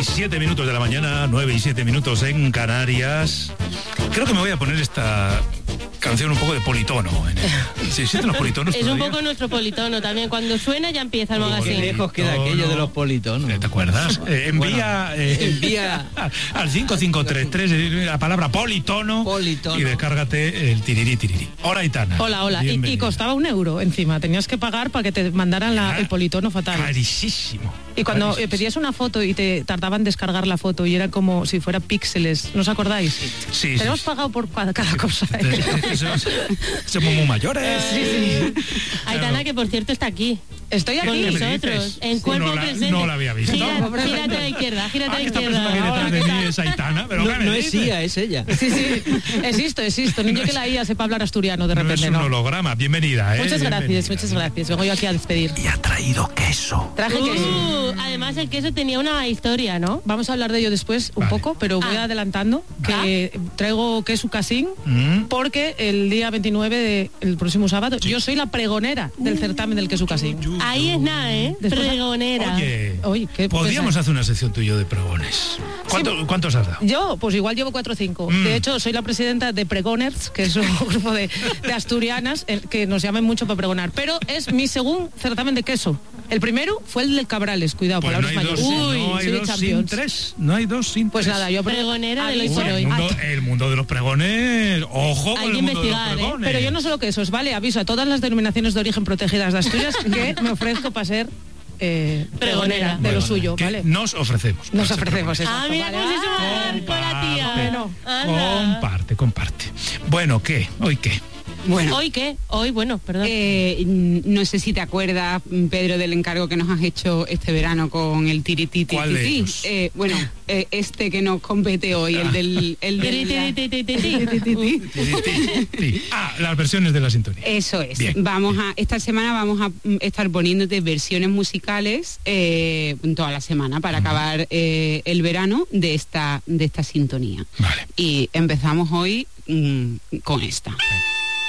7 minutos de la mañana, 9 y 7 minutos en Canarias. Creo que me voy a poner esta canción un poco de politono. ¿Sí existen los politonos Es todavía? un poco nuestro politono también. Cuando suena ya empieza el Qué magazine. lejos queda aquello de los politonos. ¿Te acuerdas? Envía al 5533 la palabra politono y descárgate el tirirí. Hola, Aitana. Hola. Y costaba €1 encima. Tenías que pagar para que te mandaran el politono fatal. Carísimo. Y cuando pedías una foto y te tardaban en descargar la foto y era como si fuera píxeles, ¿no os acordáis? Sí. Tenemos pagado por cada cosa. Somos muy mayores. Sí. Aitana, que por cierto está aquí. Estoy aquí. Con ¿Qué me nosotros, dices? en cuerpo presente. No la había visto. Gírate a la izquierda, Esta persona que hay detrás de mí es Aitana, pero No es IA, es ella. Sí. Existo. Niño que la IA sepa hablar asturiano de repente, no es un holograma. Bienvenida, Muchas gracias. Vengo yo aquí a despedir. Y ha traído queso. Traje queso. Además el queso tenía una historia, ¿no? Vamos a hablar de ello después un poco, pero voy adelantando que traigo queso casín porque el día 29 del próximo sábado yo soy la pregonera del certamen del queso casín. Ahí es nada, pregonera. Oye, ¿qué podríamos hacer una sección tú y yo de pregones. ¿Cuántos has dado? Yo, pues igual llevo 4 o 5. De hecho, soy la presidenta de Pregoners, que es un grupo de asturianas que nos llaman mucho para pregonar. Pero es mi segundo certamen de queso. El primero fue el de Cabrales, cuidado, pues palabras mayores. No hay dos sin tres. No hay dos sin pues tres. Nada, yo pregonera de hoy por hoy. El mundo de los pregones, ojo con el mundo de los pregones. Pero yo no solo quesos, ¿vale? Aviso a todas las denominaciones de origen protegidas de Asturias que me ofrezco para ser pregonera de lo suyo, ¿vale? Nos ofrecemos. Nos ofrecemos eso. Mira cómo se suma con la tía. Comparte. Bueno, ¿qué? ¿Hoy qué? Bueno. ¿Hoy qué? Hoy, bueno, perdón. No sé si te acuerdas, Pedro, del encargo que nos has hecho este verano con el tirititi. ¿Cuál de ellos? Este que nos compete hoy, el del las versiones de la sintonía. Eso es. Bien. Esta semana vamos a estar poniéndote versiones musicales toda la semana para acabar el verano de esta sintonía. Vale. Y empezamos hoy con esta.